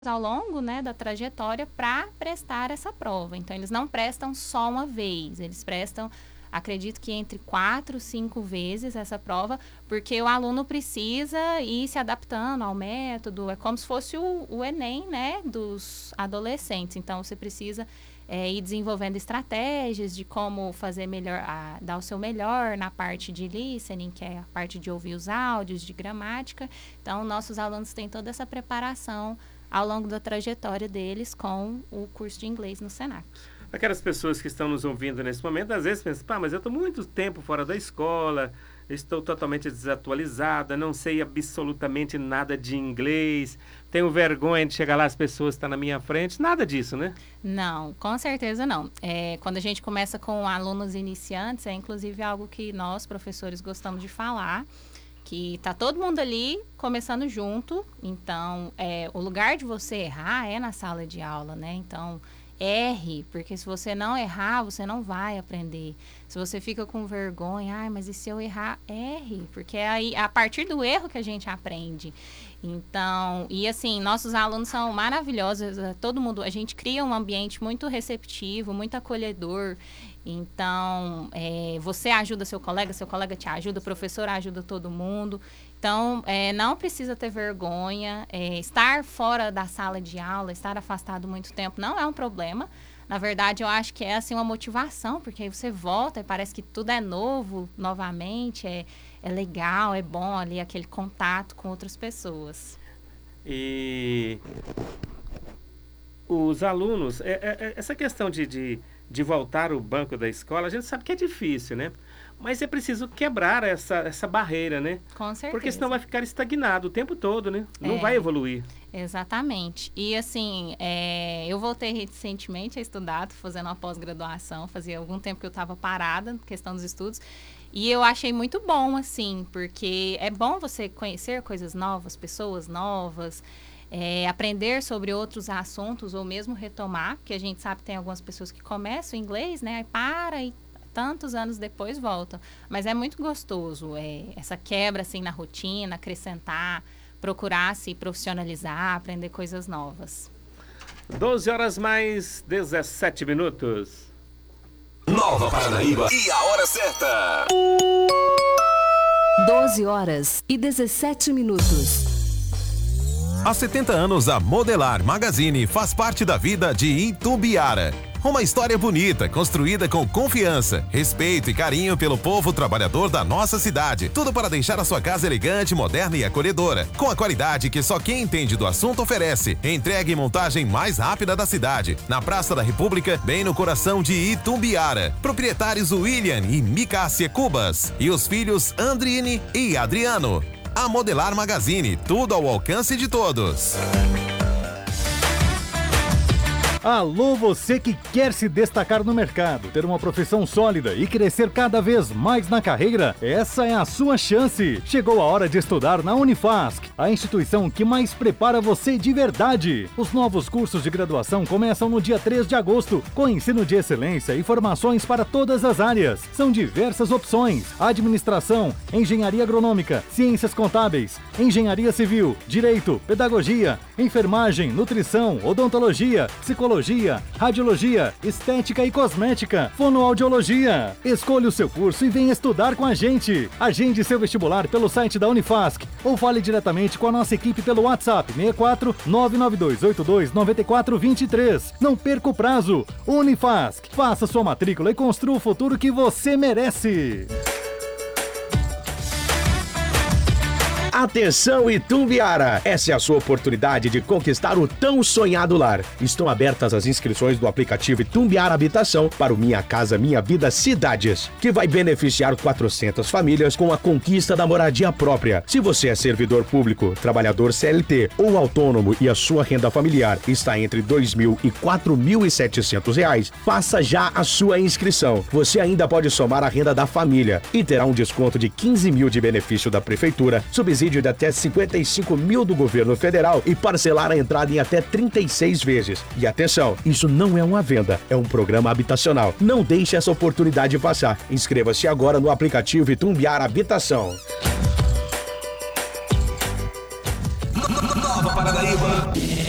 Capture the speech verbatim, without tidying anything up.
ao longo, né, da trajetória para prestar essa prova. Então, eles não prestam só uma vez, eles prestam, acredito que entre quatro, cinco vezes essa prova, porque o aluno precisa ir se adaptando ao método, é como se fosse o, o Enem, né, dos adolescentes. Então, você precisa é, ir desenvolvendo estratégias de como fazer melhor, a, dar o seu melhor na parte de listening, que é a parte de ouvir os áudios, de gramática. Então, nossos alunos têm toda essa preparação ao longo da trajetória deles com o curso de inglês no Senac. Aquelas pessoas que estão nos ouvindo nesse momento, às vezes pensam, pá, mas eu estou muito tempo fora da escola, estou totalmente desatualizada, não sei absolutamente nada de inglês, tenho vergonha de chegar lá, as pessoas estão na minha frente, nada disso, né? Não, com certeza não. É, quando a gente começa com alunos iniciantes, é inclusive algo que nós, professores, gostamos de falar, que tá todo mundo ali começando junto, então é, o lugar de você errar é na sala de aula, né? Então, erre, porque se você não errar, você não vai aprender. Se você fica com vergonha, ai, mas e se eu errar? Erre, porque é aí, a partir do erro que a gente aprende. Então, e assim, nossos alunos são maravilhosos, todo mundo, a gente cria um ambiente muito receptivo, muito acolhedor. Então, é, você ajuda seu colega, seu colega te ajuda, o professor ajuda todo mundo. Então, é, não precisa ter vergonha. É, estar fora da sala de aula, estar afastado muito tempo não é um problema. Na verdade, eu acho que é assim uma motivação, porque aí você volta e parece que tudo é novo, novamente, é, é legal, é bom ali aquele contato com outras pessoas. E os alunos, é, é, essa questão de... de... de voltar ao banco da escola, a gente sabe que é difícil, né? Mas é preciso quebrar essa, essa barreira, né? Com certeza. Porque senão vai ficar estagnado o tempo todo, né? Não É, vai evoluir. Exatamente. E assim, é, eu voltei recentemente a estudar, tô fazendo uma pós-graduação, fazia algum tempo que eu estava parada, questão dos estudos, e eu achei muito bom, assim, porque é bom você conhecer coisas novas, pessoas novas, É, aprender sobre outros assuntos ou mesmo retomar, porque a gente sabe que tem algumas pessoas que começam o inglês, né, aí para e tantos anos depois voltam. Mas é muito gostoso é, essa quebra assim na rotina, acrescentar, procurar se profissionalizar, aprender coisas novas. doze horas mais dezessete minutos. Nova Paranaíba e a hora certa. doze horas e dezessete minutos. Há setenta anos, a Modelar Magazine faz parte da vida de Itumbiara. Uma história bonita, construída com confiança, respeito e carinho pelo povo trabalhador da nossa cidade. Tudo para deixar a sua casa elegante, moderna e acolhedora. Com a qualidade que só quem entende do assunto oferece. Entrega e montagem mais rápida da cidade. Na Praça da República, bem no coração de Itumbiara. Proprietários William e Micácia Cubas. E os filhos Andrine e Adriano. A Modelar Magazine, tudo ao alcance de todos. Alô, você que quer se destacar no mercado, ter uma profissão sólida e crescer cada vez mais na carreira? Essa é a sua chance. Chegou a hora de estudar na Unifasc, a instituição que mais prepara você de verdade. Os novos cursos de graduação começam no dia três de agosto, com ensino de excelência e formações para todas as áreas. São diversas opções: administração, engenharia agronômica, ciências contábeis, engenharia civil, direito, pedagogia, enfermagem, nutrição, odontologia, psicologia, radiologia, estética e cosmética, fonoaudiologia. Escolha o seu curso e venha estudar com a gente. Agende seu vestibular pelo site da Unifasc ou fale diretamente com a nossa equipe pelo WhatsApp seis quatro nove nove dois oito dois nove quatro dois três. Não perca o prazo. Unifasc, faça sua matrícula e construa o futuro que você merece. Atenção, Itumbiara! Essa é a sua oportunidade de conquistar o tão sonhado lar. Estão abertas as inscrições do aplicativo Itumbiara Habitação para o Minha Casa Minha Vida Cidades, que vai beneficiar quatrocentas famílias com a conquista da moradia própria. Se você é servidor público, trabalhador C L T ou autônomo e a sua renda familiar está entre dois mil e quatro mil e setecentos reais, faça já a sua inscrição. Você ainda pode somar a renda da família e terá um desconto de quinze mil de benefício da prefeitura, subsídio de até cinquenta e cinco mil do governo federal e parcelar a entrada em até trinta e seis vezes. E atenção, isso não é uma venda, é um programa habitacional. Não deixe essa oportunidade passar. Inscreva-se agora no aplicativo Itumbiara Habitação.